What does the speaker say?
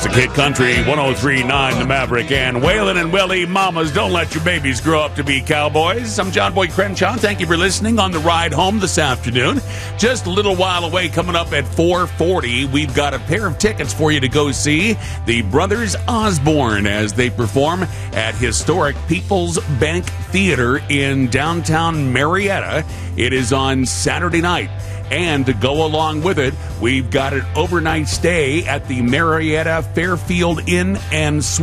Classic Hit Country 103.9 The Maverick and Waylon and Willie. Mamas, don't let your babies grow up to be cowboys. I'm John Boy Crenshaw. Thank you for listening on the ride home this afternoon. Just a little while away, coming up at 4:40, we've got a pair of tickets for you to go see the Brothers Osborne as they perform at historic People's Bank Theater in downtown Marietta. It is on Saturday night. And to go along with it, we've got an overnight stay at the Marietta Fairfield Inn and Suites.